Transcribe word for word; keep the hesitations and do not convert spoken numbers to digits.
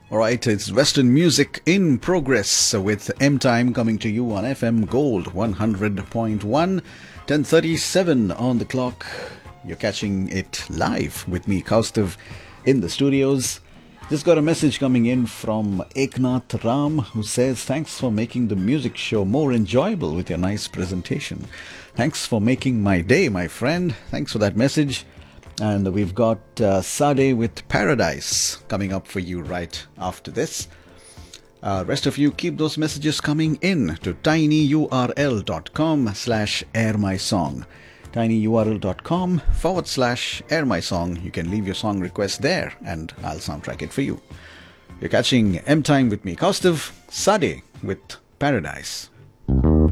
Alright, it's Western music in progress with M Time coming to you on F M Gold one hundred point one, ten thirty-seven on the clock. You're catching it live with me, Kaustav, in the studios. Just got a message coming in from Eknath Ram, who says, thanks for making the music show more enjoyable with your nice presentation. Thanks for making my day, my friend. Thanks for that message. And we've got uh, Sade with Paradise coming up for you right after this. Uh, rest of you, keep those messages coming in to tinyurl.com slash airmysong. tinyurl.com forward slash airmysong. You can leave your song request there and I'll soundtrack it for you. You're catching M Time with me, Kaustav. Sade with Paradise.